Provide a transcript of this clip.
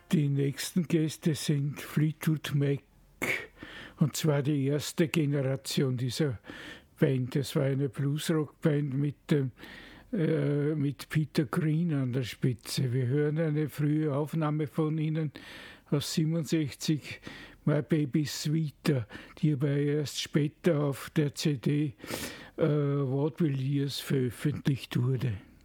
Die nächsten Gäste sind Fleetwood Mac, und zwar die erste Generation dieser Band. Das war eine Bluesrock-Band mit Peter Green an der Spitze. Wir hören eine frühe Aufnahme von ihnen aus 67, My Baby's Sweeter, die aber erst später auf der CD What Will Years veröffentlicht wurde.